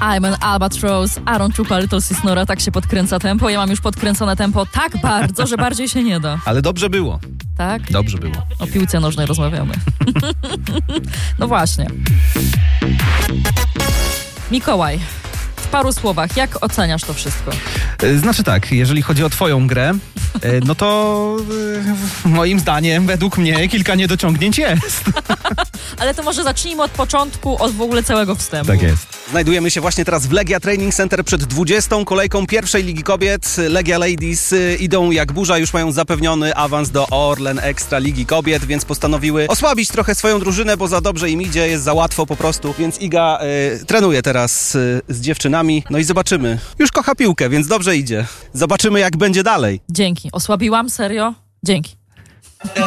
I'm an albatross, Aaron Czupa, Little Cisnora, tak się podkręca tempo. Ja mam już podkręcone tempo tak bardzo, że bardziej się nie da. Ale dobrze było. Tak? Dobrze było. O piłce nożnej rozmawiamy. No właśnie. Mikołaj, w paru słowach, jak oceniasz to wszystko? Znaczy tak, jeżeli chodzi o twoją grę, no to moim zdaniem, według mnie, kilka niedociągnięć jest. Ale to może zacznijmy od początku, od w ogóle całego wstępu. Tak jest. Znajdujemy się właśnie teraz w Legia Training Center przed 20. kolejką pierwszej Ligi Kobiet. Legia Ladies idą jak burza, już mają zapewniony awans do Orlen Ekstra Ligi Kobiet, więc postanowiły osłabić trochę swoją drużynę, bo za dobrze im idzie, jest za łatwo po prostu. Więc Iga trenuje teraz z dziewczynami, no i zobaczymy. Już kocha piłkę, więc dobrze idzie. Zobaczymy, jak będzie dalej. Dzięki. Osłabiłam? Serio? Dzięki.